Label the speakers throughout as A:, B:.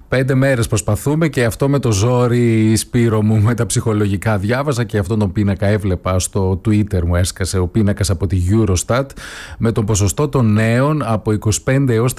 A: 5 μέρες προσπαθούμε και αυτό με το ζόρι, Σπύρο μου, με τα ψυχολογικά. Διάβαζα και αυτόν τον πίνακα, έβλεπα στο Twitter μου, έσκασε ο πίνακας από τη Eurostat με το ποσοστό των νέων από 25 έως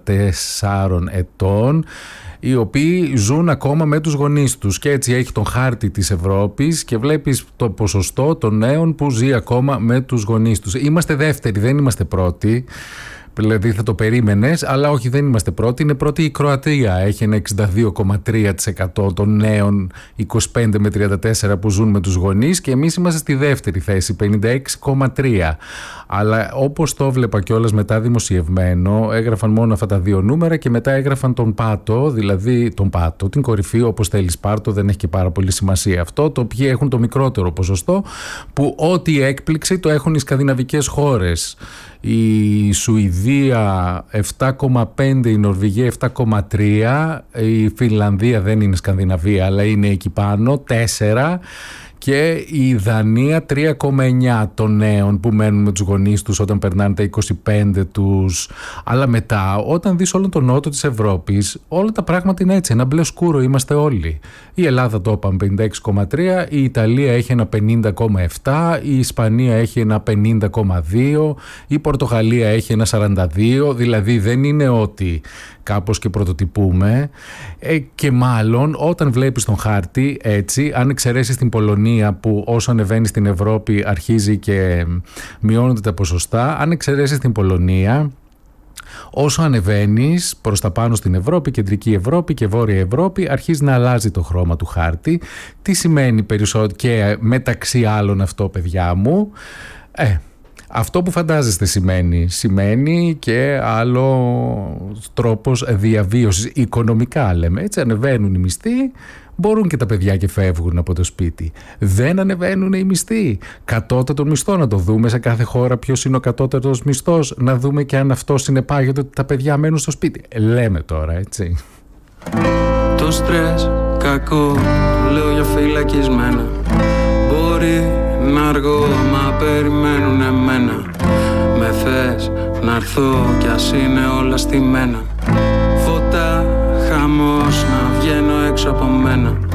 A: 34 ετών οι οποίοι ζουν ακόμα με τους γονείς τους, και έτσι έχει τον χάρτη της Ευρώπης και βλέπεις το ποσοστό των νέων που ζει ακόμα με τους γονείς τους. Είμαστε δεύτεροι, δεν είμαστε πρώτοι. Δηλαδή θα το περίμενες, αλλά όχι, δεν είμαστε πρώτοι. Είναι πρώτη η Κροατία, έχει ένα 62,3% των νέων 25 με 34 που ζουν με τους γονείς, και εμείς είμαστε στη δεύτερη θέση, 56,3%. Αλλά όπως το βλέπα κιόλας μετά δημοσιευμένο, έγραφαν μόνο αυτά τα δύο νούμερα και μετά έγραφαν τον πάτο, δηλαδή τον πάτο, την κορυφή, όπως θέλεις πάρτο, δεν έχει και πάρα πολύ σημασία αυτό, το οποίοι έχουν το μικρότερο ποσοστό, που ό,τι έκπληξη το έχουν οι σκανδιναβικές χώρες. Η Σουηδία 7,5, η Νορβηγία 7,3, η Φινλανδία δεν είναι Σκανδιναβία αλλά είναι εκεί πάνω, 4, και η Δανία 3,9 των νέων που μένουν με τους γονείς τους όταν περνάνε τα 25 τους. Αλλά μετά, όταν δεις όλο τον νότο της Ευρώπης, όλα τα πράγματα είναι έτσι, ένα μπλε σκούρο είμαστε όλοι. Η Ελλάδα το είπαμε 56,3, η Ιταλία έχει ένα 50,7, η Ισπανία έχει ένα 50,2, η Πορτογαλία έχει ένα 42, δηλαδή δεν είναι ότι κάπως και πρωτοτυπούμε, και μάλλον όταν βλέπεις τον χάρτη έτσι, αν εξαιρέσεις την Πολωνία που όσο ανεβαίνει στην Ευρώπη αρχίζει και μειώνονται τα ποσοστά, αν εξαιρέσεις την Πολωνία, όσο ανεβαίνεις προς τα πάνω στην Ευρώπη, Κεντρική Ευρώπη και Βόρεια Ευρώπη, αρχίζει να αλλάζει το χρώμα του χάρτη. Τι σημαίνει περισσότερο και μεταξύ άλλων αυτό, παιδιά μου? Αυτό που φαντάζεστε σημαίνει και άλλο τρόπος διαβίωσης. Οικονομικά λέμε, έτσι, ανεβαίνουν οι μισθοί, μπορούν και τα παιδιά και φεύγουν από το σπίτι. Δεν ανεβαίνουν οι μισθοί. Κατώτατο μισθό, να το δούμε σε κάθε χώρα ποιος είναι ο κατώτατος μισθός, να δούμε και αν αυτό συνεπάγεται ότι τα παιδιά μένουν στο σπίτι. Λέμε τώρα, έτσι.
B: Το στρες κακό, λέω για φυλακισμένα. Μπορεί να αργώ, μα περιμένουν εμένα. Με θες να έρθω κι ας είναι όλα στημένα. Φώτα, χαμός, να βγαίνω έξω από μένα.